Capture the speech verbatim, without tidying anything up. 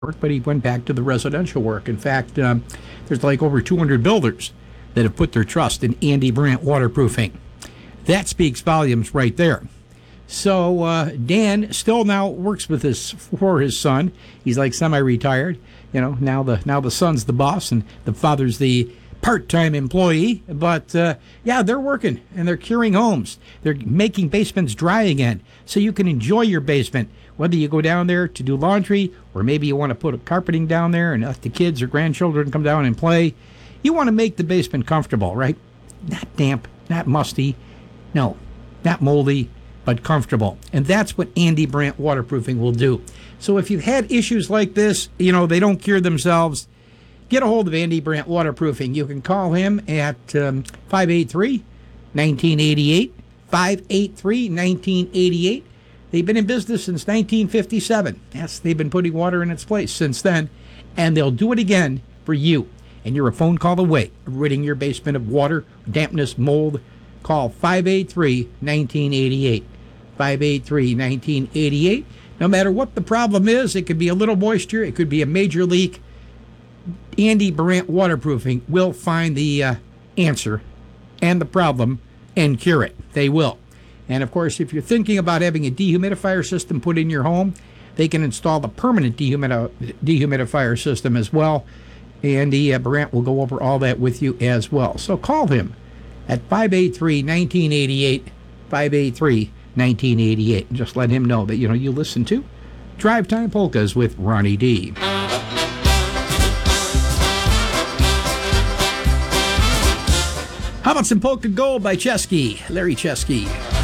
work, but he went back to the residential work. In fact, um, there's like over two hundred builders that have put their trust in Andy Brandt Waterproofing. That speaks volumes right there. So uh, Dan still now works with his for his son. He's like semi-retired. You know, now the now the son's the boss and the father's the part-time employee. But uh, yeah, they're working and they're curing homes. They're making basements dry again, so you can enjoy your basement. Whether you go down there to do laundry, or maybe you want to put a carpeting down there and let the kids or grandchildren come down and play, you want to make the basement comfortable, right? Not damp, not musty, no, not moldy, but comfortable. And that's what Andy Brandt Waterproofing will do. So if you've had issues like this, you know, they don't cure themselves, get a hold of Andy Brandt Waterproofing. You can call him at um, five eight three, one nine eight eight, five eight three, one nine eight eight. They've been in business since nineteen fifty-seven. Yes, they've been putting water in its place since then, and they'll do it again for you. And you're a phone call away of ridding your basement of water, dampness, mold. Call five eight three, one nine eight eight. five eight three, one nine eight eight. No matter what the problem is, it could be a little moisture, it could be a major leak. Andy Brandt Waterproofing will find the uh, answer and the problem and cure it. They will. And, of course, if you're thinking about having a dehumidifier system put in your home, they can install the permanent dehumidi- dehumidifier system as well. Andy uh, Brandt will go over all that with you as well. So call him at five eight three, one nine eight eight, five eight three, one nine eight eight. And just let him know that, you know, you listen to Drive Time Polkas with Ronnie D. How about some Polka Gold by Chesky, Larry Chesky?